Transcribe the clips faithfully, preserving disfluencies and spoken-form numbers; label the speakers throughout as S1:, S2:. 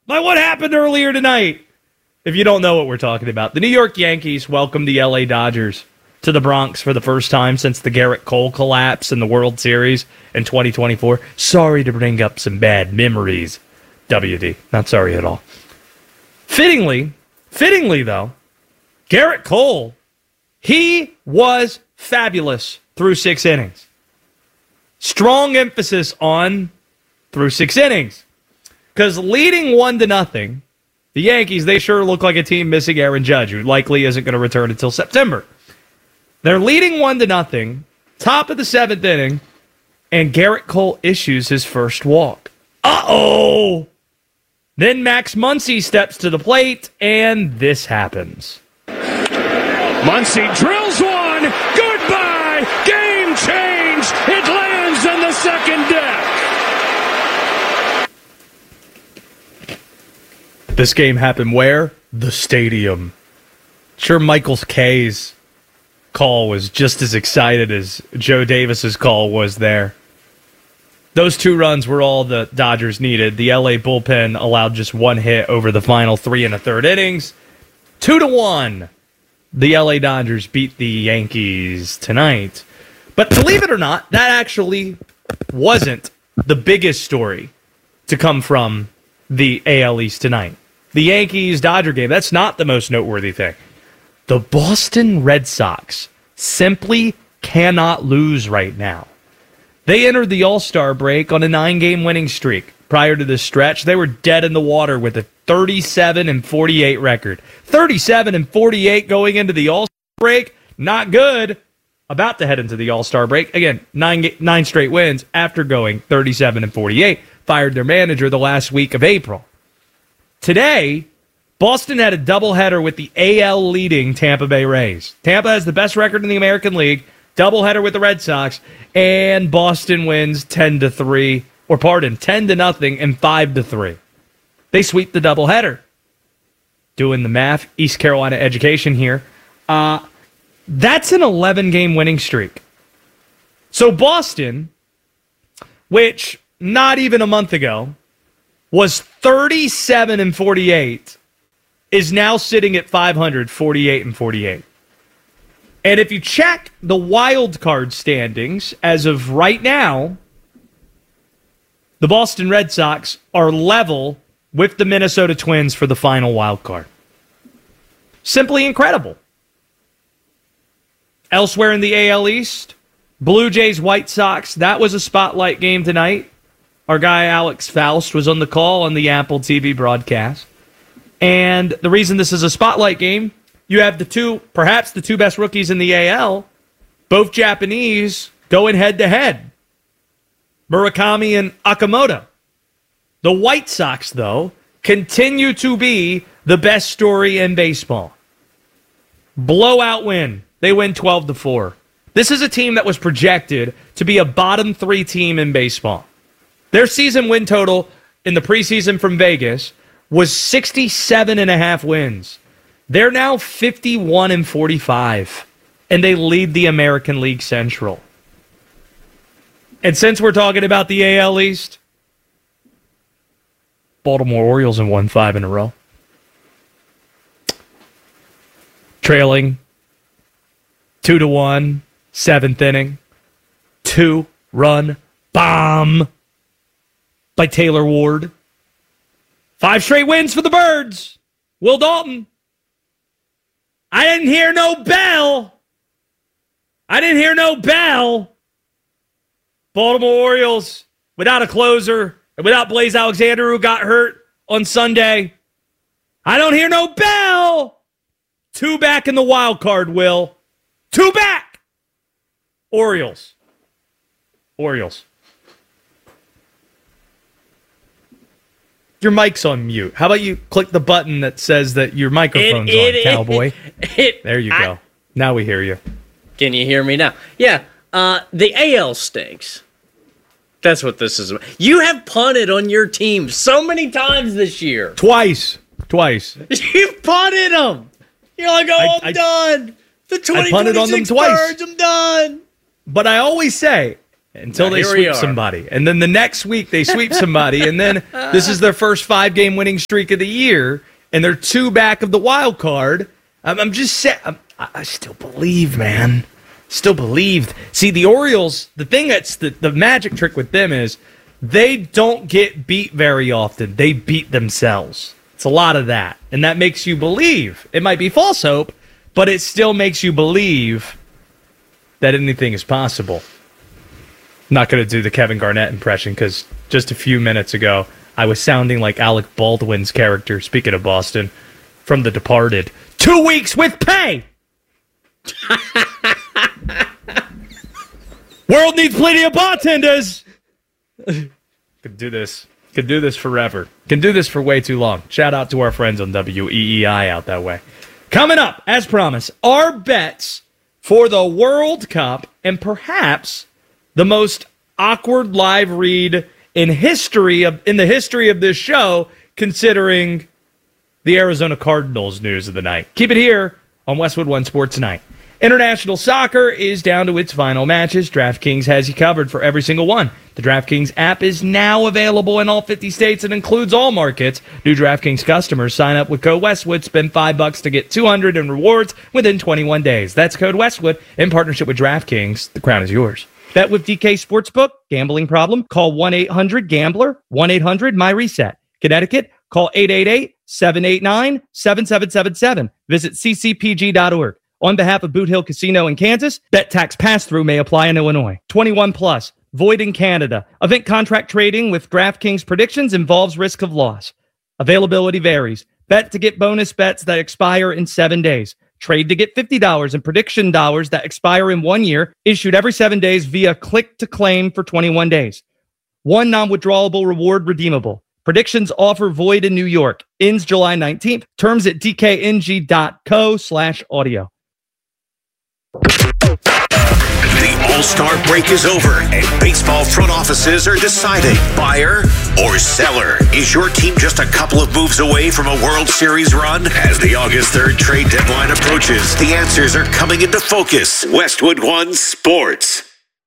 S1: by what happened earlier tonight. If you don't know what we're talking about, the New York Yankees welcomed the L A Dodgers to the Bronx for the first time since the Garrett Cole collapse in the World Series in twenty twenty-four. Sorry to bring up some bad memories, W D. Not sorry at all. Fittingly, fittingly though, Garrett Cole, he was fabulous through six innings. Strong emphasis on through six innings. Because leading one to nothing, the Yankees, they sure look like a team missing Aaron Judge, who likely isn't going to return until September. They're leading one to nothing, top of the seventh inning, and Garrett Cole issues his first walk. Uh-oh! Then Max Muncy steps to the plate, and this happens.
S2: Muncy drills one. Goodbye. Game change. It lands in the second deck.
S1: This game happened where? The stadium. Sure, Michael K's call was just as excited as Joe Davis's call was there. Those two runs were all the Dodgers needed. The L A bullpen allowed just one hit over the final three and a third innings. Two to one. The L A Dodgers beat the Yankees tonight. But believe it or not, that actually wasn't the biggest story to come from the A L East tonight. The Yankees-Dodger game, that's not the most noteworthy thing. The Boston Red Sox simply cannot lose right now. They entered the All-Star break on a nine-game winning streak. Prior to this stretch, they were dead in the water with a thirty-seven and forty-eight record. thirty-seven and forty-eight going into the All-Star break, not good. About to head into the All-Star break. Again, nine nine straight wins after going thirty-seven and forty-eight. Fired their manager the last week of April. Today, Boston had a doubleheader with the A L leading Tampa Bay Rays. Tampa has the best record in the American League. Doubleheader with the Red Sox, and Boston wins ten to three, or pardon, ten to nothing and five to three. They sweep the doubleheader. Doing the math, East Carolina education here. Uh, that's an eleven-game winning streak. So Boston, which not even a month ago was thirty-seven and forty-eight, is now sitting at five hundred, forty-eight and forty-eight. And if you check the wild card standings as of right now, the Boston Red Sox are level with the Minnesota Twins for the final wild card. Simply incredible. Elsewhere in the A L East, Blue Jays, White Sox, that was a spotlight game tonight. Our guy Alex Faust was on the call on the Apple T V broadcast. And the reason this is a spotlight game, you have the two, perhaps the two best rookies in the A L, both Japanese, going head-to-head. Murakami and Okamoto. The White Sox, though, continue to be the best story in baseball. Blowout win. They win twelve to four. This is a team that was projected to be a bottom three team in baseball. Their season win total in the preseason from Vegas was sixty-seven and a half wins. They're now fifty-one and forty-five, and they lead the American League Central. And since we're talking about the A L East, Baltimore Orioles have won five in a row. Trailing two to one, seventh inning, two-run bomb by Taylor Ward. Five straight wins for the Birds. Will Dalton. I didn't hear no bell. I didn't hear no bell. Baltimore Orioles without a closer and without Blaze Alexander, who got hurt on Sunday. I don't hear no bell. Two back in the wild card, Will. Two back. Orioles. Orioles. Your mic's on mute. How about you click the button that says that your microphone's it, it, on, cowboy? It, it, there you go. I, now we hear you.
S3: Can you hear me now? Yeah. Uh, the A L stinks. That's what this is about. You have punted on your team so many times this year.
S1: Twice. Twice.
S3: You've punted them. You're like, oh, I, I'm I, done. The twenty twenty-six Birds, I'm done.
S1: But I always say, until
S3: Now,
S1: they
S3: here we
S1: sweep
S3: are.
S1: somebody. And then the next week they sweep somebody, and then this is their first five-game winning streak of the year, and they're two back of the wild card. I'm, I'm just saying, I still believe, man. Still believed. See, the Orioles, the thing that's the, the magic trick with them is they don't get beat very often. They beat themselves. It's a lot of that. And that makes you believe. It might be false hope, but it still makes you believe that anything is possible. I'm not going to do the Kevin Garnett impression because just a few minutes ago, I was sounding like Alec Baldwin's character, speaking of Boston, from The Departed. Two weeks with pay! World needs plenty of bartenders. Could do this. Could do this forever. Can do this for way too long. Shout out to our friends on W E E I out that way. Coming up, as promised, our bets for the World Cup and perhaps the most awkward live read in history of in the history of this show, considering the Arizona Cardinals news of the night. Keep it here on Westwood One Sports Tonight. International soccer is down to its final matches. DraftKings has you covered for every single one. The DraftKings app is now available in all fifty states and includes all markets. New DraftKings customers sign up with code Westwood, spend five bucks to get two hundred in rewards within twenty-one days. That's code Westwood in partnership with DraftKings. The crown is yours. Bet with D K Sportsbook. Gambling problem? Call one eight hundred gambler, one eight hundred my reset. Connecticut, call eight eight eight, seven eight nine, seven seven seven seven. Visit c c p g dot org. On behalf of Boot Hill Casino in Kansas, bet tax pass-through may apply in Illinois. twenty-one plus, void in Canada. Event contract trading with DraftKings predictions involves risk of loss. Availability varies. Bet to get bonus bets that expire in seven days. Trade to get fifty dollars in prediction dollars that expire in one year, issued every seven days via click-to-claim for twenty-one days. One non-withdrawable reward redeemable. Predictions offer void in New York. Ends July nineteenth. Terms at d k n g dot co slash audio.
S4: The All-Star break is over, and baseball front offices are deciding buyer or seller. Is your team just a couple of moves away from a World Series run? As the August third trade deadline approaches, the answers are coming into focus. Westwood One Sports.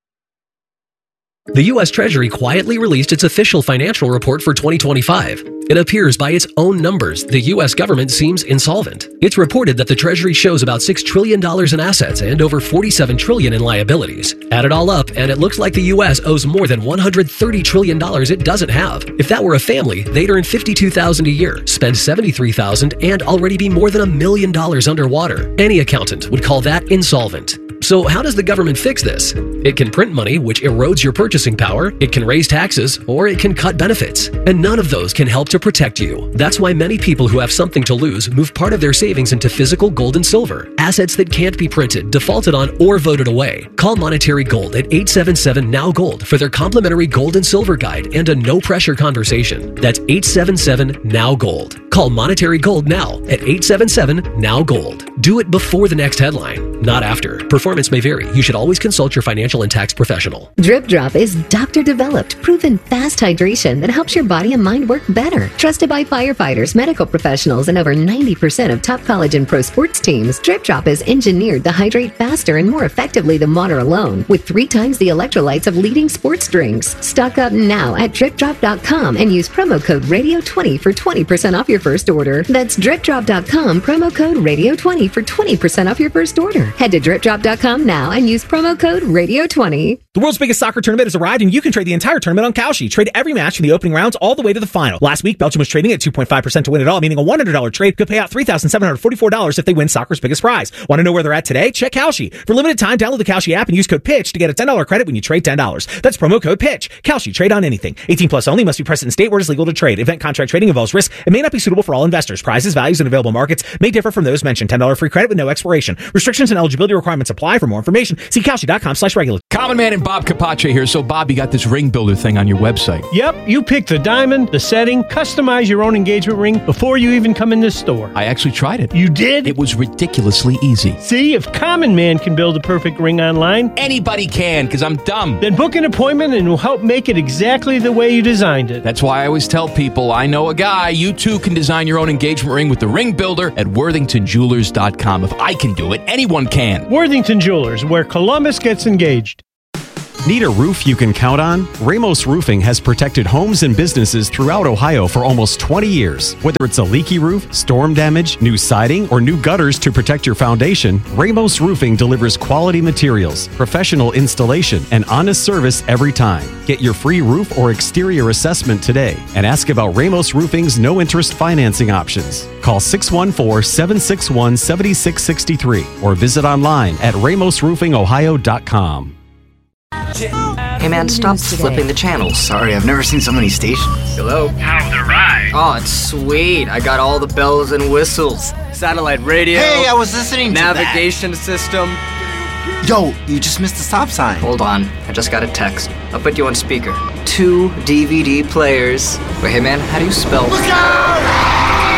S5: The U S Treasury quietly released its official financial report for twenty twenty-five. It appears by its own numbers, the U S government seems insolvent. It's reported that the Treasury shows about six trillion dollars in assets and over forty-seven trillion dollars in liabilities. Add it all up, and it looks like the U S owes more than one hundred thirty trillion dollars it doesn't have. If that were a family, they'd earn fifty-two thousand dollars a year, spend seventy-three thousand dollars, and already be more than a million dollars underwater. Any accountant would call that insolvent. So how does the government fix this? It can print money, which erodes your purchasing power, it can raise taxes, or it can cut benefits. And none of those can help to protect you. That's why many people who have something to lose move part of their savings into physical gold and silver, assets that can't be printed, defaulted on, or voted away. Call Monetary Gold at eight seven seven N O W Gold for their complimentary gold and silver guide and a no-pressure conversation. That's eight seven seven N O W Gold. Call Monetary Gold now at eight seven seven N O W Gold. Do it before the next headline, not after. Performance may vary. You should always consult your financial and tax professional.
S6: Drip Drop is doctor-developed, proven fast hydration that helps your body and mind work better. Trusted by firefighters, medical professionals, and over ninety percent of top college and pro sports teams, Drip Drop is engineered to hydrate faster and more effectively than water alone, with three times the electrolytes of leading sports drinks. Stock up now at drip drop dot com and use promo code radio twenty for twenty percent off your first order. That's drip drop dot com, promo code radio twenty for twenty percent off your first order. Head to drip drop dot com now and use promo code radio twenty.
S7: The world's biggest soccer tournament has arrived, and you can trade the entire tournament on Kalshi. Trade every match from the opening rounds all the way to the final. Last week, Belgium was trading at two point five percent to win it all, meaning a one hundred dollars trade could pay out three thousand seven hundred forty-four dollars if they win soccer's biggest prize. Want to know where they're at today? Check Kalshi. For limited time, download the Kalshi app and use code PITCH to get a ten dollars credit when you trade ten dollars. That's promo code PITCH. Kalshi. Trade on anything. eighteen plus only. Must be present in state where it is legal to trade. Event contract trading involves risk and may not be suitable for all investors. Prizes, values, and available markets may differ from those mentioned. ten dollars free credit with no expiration. Restrictions and eligibility requirements apply. For more information, see Kalshi dot com slash regular.
S8: Common Man and Bob Capace here. So, Bob, you got this ring builder thing on your website.
S9: Yep, you pick the diamond, the setting, customize your own engagement ring before you even come in this store.
S8: I actually tried it.
S9: You did?
S8: It was ridiculously easy.
S9: See, if Common Man can build a perfect ring online,
S8: anybody can, because I'm dumb.
S9: Then book an appointment and we'll help make it exactly the way you designed it.
S8: That's why I always tell people, I know a guy. You too can design your own engagement ring with the ring builder at worthington jewelers dot com. If I can do it, anyone can.
S9: Worthington Jewelers, where Columbus gets engaged.
S10: Need a roof you can count on? Ramos Roofing has protected homes and businesses throughout Ohio for almost twenty years. Whether it's a leaky roof, storm damage, new siding, or new gutters to protect your foundation, Ramos Roofing delivers quality materials, professional installation, and honest service every time. Get your free roof or exterior assessment today and ask about Ramos Roofing's no-interest financing options. Call six one four, seven six one, seven six six three or visit online at ramos roofing ohio dot com.
S11: Hey man, stop flipping the channels.
S12: Sorry, I've never seen so many stations.
S11: Hello?
S12: How's the ride?
S11: Oh, it's sweet. I got all the bells and whistles. Satellite radio.
S12: Hey, I was listening to
S11: navigation system.
S12: Yo, you just missed the stop sign.
S11: Hold on, I just got a text. I'll put you on speaker. Two D V D players. Wait, hey man, how do you spell?
S12: Look out!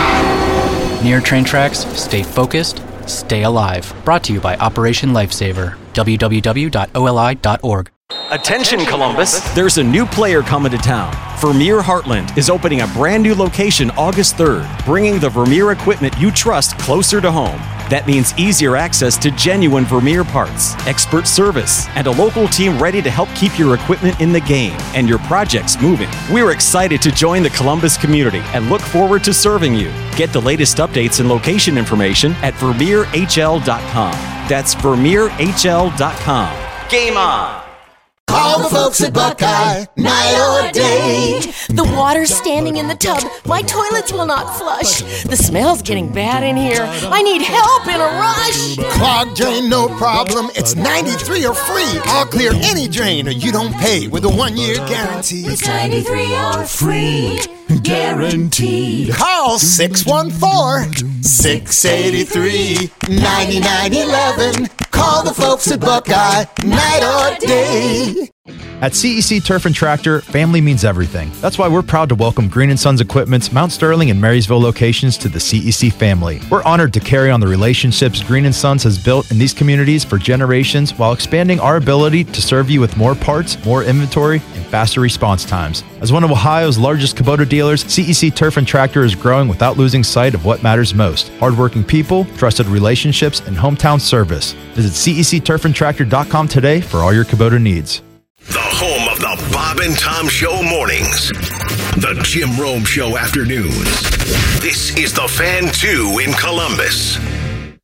S13: Near train tracks, stay focused, stay alive. Brought to you by Operation Lifesaver. w w w dot o l i dot org.
S10: Attention Columbus, there's a new player coming to town. Vermeer Heartland is opening a brand new location August third, bringing the Vermeer equipment you trust closer to home. That means easier access to genuine Vermeer parts, expert service, and a local team ready to help keep your equipment in the game and your projects moving. We're excited to join the Columbus community and look forward to serving you. Get the latest updates and location information at vermeer h l dot com. That's vermeer h l dot com. Game on!
S14: Call the folks at Buckeye, night or day.
S15: The water's standing in the tub. My toilets will not flush. The smell's getting bad in here. I need help in a rush.
S14: Clogged drain, no problem. It's ninety-three or free. I'll clear any drain or you don't pay with a one-year guarantee.
S15: It's ninety-three or free. Guaranteed.
S14: Call six one four, six eight three, nine nine one one. Call the folks at Buckeye, night or day.
S16: At C E C Turf and Tractor, family means everything. That's why we're proud to welcome Green and Sons Equipment's Mount Sterling and Marysville locations to the C E C family. We're honored to carry on the relationships Green and Sons has built in these communities for generations while expanding our ability to serve you with more parts, more inventory, and faster response times. As one of Ohio's largest Kubota dealers, C E C Turf and Tractor is growing without losing sight of what matters most: hardworking people, trusted relationships, and hometown service. Visit C E C turf and tractor dot com today for all your Kubota needs.
S4: The home of the Bob and Tom Show mornings. The Jim Rome Show afternoons. This is the Fan two in Columbus.